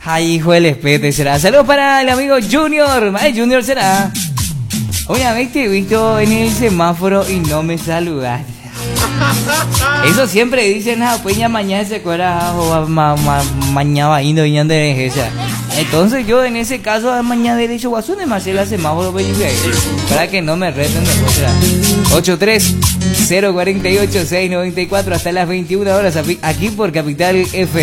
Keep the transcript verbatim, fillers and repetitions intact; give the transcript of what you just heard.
Ay, hijo del espete, será. Saludos para el amigo Junior. Ay, Junior será. Una vez te he visto en el semáforo y no me saludaste. Eso siempre dicen, ah, pues ya mañana se acuerda, o ma, ma, mañana indo y ande de esa. Entonces yo en ese caso mañana derecho guasune más el semáforo para que no me reten de ocho tres cero cuatro ocho seis nueve cuatro hasta las veintiuna horas aquí por Capital F.